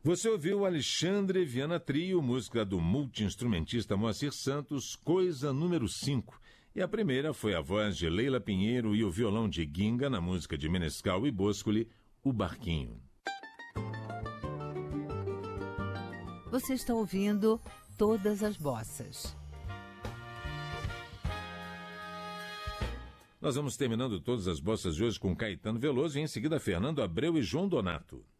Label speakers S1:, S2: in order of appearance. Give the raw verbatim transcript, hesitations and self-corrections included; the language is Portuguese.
S1: Você ouviu Alexandre Viana Trio, música do multi-instrumentista Moacir Santos, Coisa número cinco. E a primeira foi a voz de Leila Pinheiro e o violão de Ginga na música de Menescal e Boscoli, O Barquinho.
S2: Você está ouvindo Todas as Bossas.
S1: Nós vamos terminando Todas as Bossas de hoje com Caetano Veloso e em seguida Fernando Abreu e João Donato.